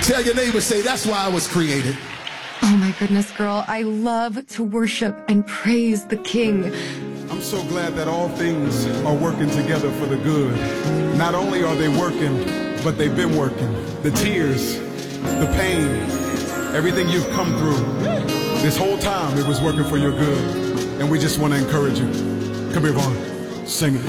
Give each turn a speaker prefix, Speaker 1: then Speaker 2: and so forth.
Speaker 1: Tell your neighbor, say, that's why I was created.
Speaker 2: Oh my goodness, girl. I love to worship and praise the King.
Speaker 3: I'm so glad that all things are working together for the good. Not only are they working, but they've been working. The tears, the pain, everything you've come through. This whole time it was working for your good. And we just want to encourage you. Come here, Vaughn. Sing it.